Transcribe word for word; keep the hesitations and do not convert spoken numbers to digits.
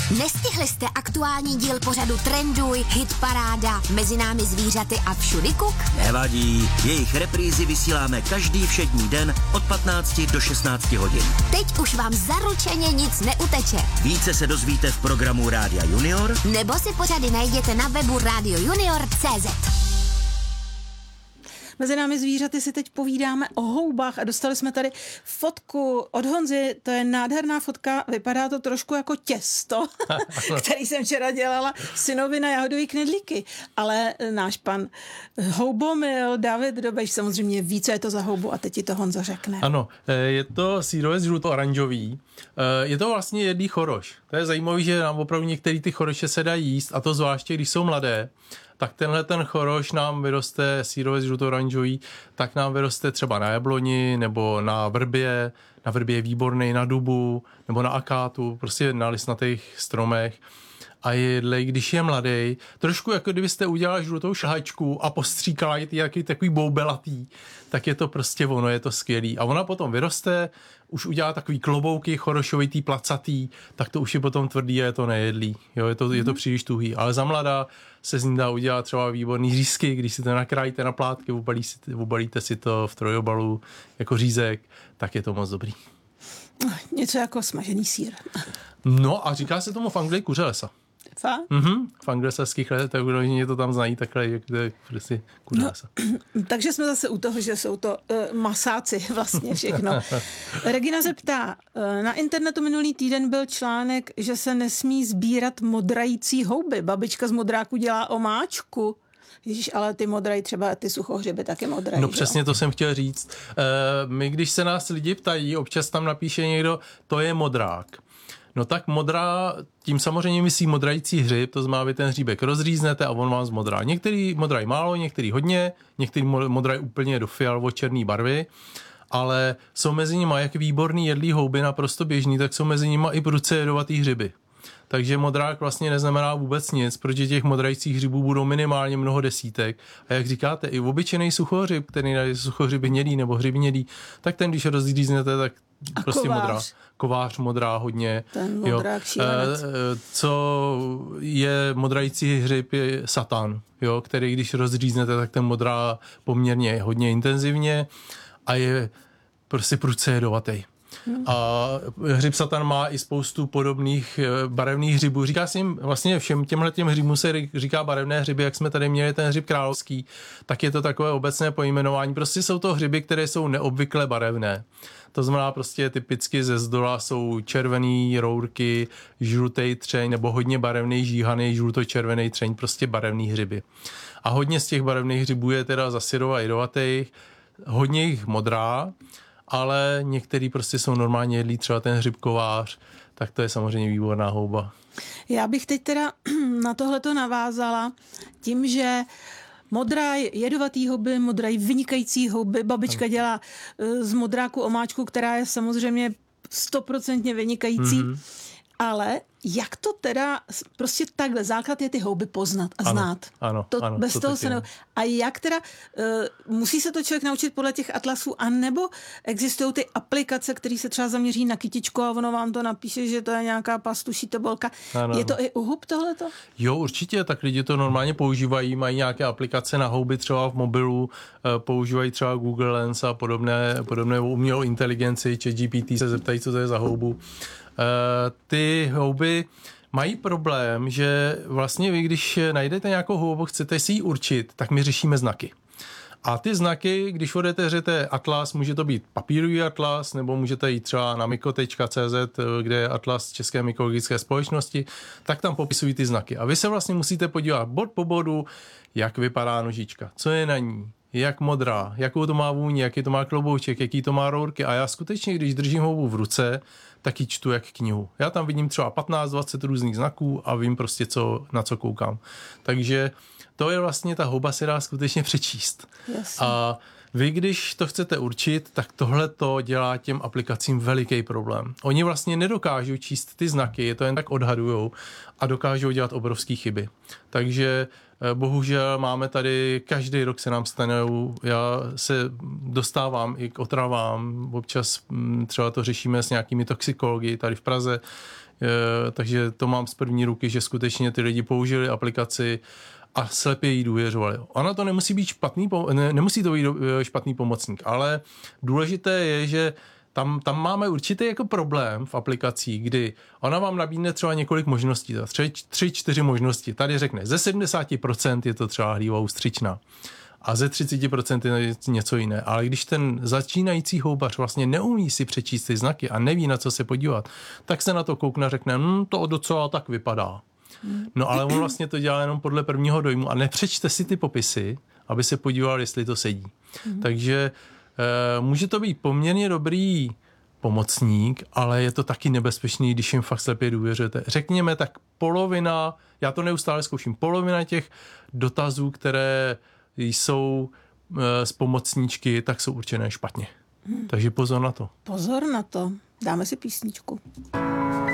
Nestihli jste aktuální díl pořadu Trenduj, Hitparáda, Mezi námi zvířaty a Všudykuk? Nevadí, jejich reprízy vysíláme každý všední den od patnácti do šestnácti hodin. Teď už vám zaručeně nic neuteče. Více se dozvíte v programu Rádia Junior nebo si pořady najděte na webu radio junior tečka cé zet. Mezi námi zvířaty si teď povídáme o houbách a dostali jsme tady fotku od Honzy, to je nádherná fotka, vypadá to trošku jako těsto, který jsem včera dělala synovi na jahodový knedlíky, ale náš pan houbomil David Dobeš samozřejmě ví, co je to za houbu a teď ti to Honzo řekne. Ano, je to sírovec žluto-oranžový, je to vlastně jedlý choroš. To je zajímavé, že nám opravdu některé ty choroše se dají jíst a to zvláště, když jsou mladé. Tak tenhle ten choroš nám vyroste, sírovec žluto-oranžový, tak nám vyroste třeba na jabloni nebo na vrbě, na vrbě je výborný, na dubu nebo na akátu, prostě na listnatých stromech. A jedlej, když je mladý, trošku jako kdybyste udělali žlutou šahačku a postříkala je jaký takový boubelatý, tak je to prostě ono, je to skvělý. A ona potom vyroste, už udělá takový klobouky chorošovitý, placatý, tak to už je potom tvrdý a je to nejedlý. Jo, je to, mm. je to příliš tuhý. Ale za mladá se z ní dá udělat třeba výborný řízky, když si to nakrájíte na plátky, ubalí si, ubalíte si to v trojobalu jako řízek, tak je to moc dobrý. Něco jako smažený sýr. No a říká se tomu v Anglii kuřelesa. Fakt? Mhm, v anglosaských letech, tak oni to tam znají takhle, jak to je prostě kuřelesa. No, takže jsme zase u toho, že jsou to uh, masáci vlastně všechno. Regina se ptá, uh, na internetu minulý týden byl článek, že se nesmí sbírat modrající houby. Babička z modráku dělá omáčku. Ježíš, ale ty modrají, třeba ty suchohřeby taky modrají. No přesně, to jsem chtěl říct. E, my, když se nás lidi ptají, občas tam napíše někdo, to je modrák. No tak modrá, tím samozřejmě myslí modrající hřib, to znamená, vy ten hříbek rozříznete a on vám zmodrá. Některý modrají málo, některý hodně, některý modrají úplně do fialovo-černé barvy, ale jsou mezi nimi jak výborný jedlý houby, naprosto běžný, tak jsou mezi nimi i prudce jedovatý hřiby. Takže modrák vlastně neznamená vůbec nic, protože těch modrajících hřibů budou minimálně mnoho desítek. A jak říkáte, i obyčejný suchohřib, který je suchohřib hnědý nebo hřib hnědý, tak ten, když rozříznete, tak a prostě kovář. modrá. Kovář modrá hodně. Ten modrák šílenec. Co je modrající hřib, je satan, jo, který když rozříznete, tak ten modrá poměrně hodně intenzivně a je prostě prudce jedovatý. Hmm. A hřib satan má i spoustu podobných barevných hřibů. Říká se jim vlastně všem těmhle těm hřibům se říká barevné hřiby, jak jsme tady měli ten hřib královský, tak je to takové obecné pojmenování. Prostě jsou to hřiby, které jsou neobvykle barevné. To znamená prostě typicky ze zdola jsou červený rourky, žlutý třeň nebo hodně barevný žíhaný žluto-červený třeň, prostě barevný hřiby. A hodně z těch barevných hřibů je teda zasirova jedovatých, hodně jich modrá, ale některý prostě jsou normálně jedlí, třeba ten hřibkovář, tak to je samozřejmě výborná houba. Já bych teď teda na tohleto navázala tím, že modraj jedovatý houby, modraj vynikající houby. Babička dělá z modráku omáčku, která je samozřejmě stoprocentně vynikající. Mm-hmm. Ale jak to teda, prostě takhle, základ je ty houby poznat a ano, znát. Ano, to, ano, bez to toho se ne... A jak teda, uh, musí se to člověk naučit podle těch atlasů, anebo existují ty aplikace, které se třeba zaměří na kytičku a ono vám to napíše, že to je nějaká pastuší tobolka. Ano, je to ano. I u hub tohleto? Jo, určitě, tak lidi to normálně používají, mají nějaké aplikace na houby třeba v mobilu, používají třeba Google Lens a podobné, podobné umělou inteligenci, ChatGPT se zeptají, co to je za houbu. Ty houby mají problém, že vlastně vy, když najdete nějakou houbu, chcete si ji určit, tak my řešíme znaky. A ty znaky, když otevřete atlas, může to být papírový atlas, nebo můžete jít třeba na myko tečka cé zet, kde je atlas České mykologické společnosti, tak tam popisují ty znaky. A vy se vlastně musíte podívat bod po bodu, jak vypadá nožička, co je na ní, jak modrá, jakou to má vůni, jaký to má klobouček, jaký to má rourky. A já skutečně, když držím houbu v ruce, tak ji čtu jak knihu. Já tam vidím třeba patnáct dvacet různých znaků a vím prostě, co, na co koukám. Takže to je vlastně, ta houba se dá skutečně přečíst. Jasně. A vy, když to chcete určit, tak tohle to dělá těm aplikacím veliký problém. Oni vlastně nedokážou číst ty znaky, je to jen tak odhadujou a dokážou dělat obrovské chyby. Takže bohužel máme tady, každý rok se nám stane, já se dostávám i k otravám, občas třeba to řešíme s nějakými toxikology tady v Praze, takže to mám z první ruky, že skutečně ty lidi použili aplikaci a slepě jí důvěřovali. Ona to nemusí být špatný, ne, nemusí to být špatný pomocník, ale důležité je, že tam, tam máme určitý jako problém v aplikacích, kdy ona vám nabídne třeba několik možností, tři, tři, čtyři možnosti. Tady řekne, ze sedmdesát procent je to třeba hlíva ústřičná a ze třicet procent je něco jiné. Ale když ten začínající houbař vlastně neumí si přečíst ty znaky a neví, na co se podívat, tak se na to koukne a řekne, hm, to docela tak vypadá. No ale on vlastně to dělá jenom podle prvního dojmu a nepřečte si ty popisy, aby se podíval, jestli to sedí. Mm. Takže e, může to být poměrně dobrý pomocník, ale je to taky nebezpečný, když jim fakt slepě důvěřujete. Řekněme tak polovina, já to neustále zkouším, polovina těch dotazů, které jsou e, z pomocníčky, tak jsou určené špatně. Mm. Takže pozor na to. Pozor na to. Dáme si písničku.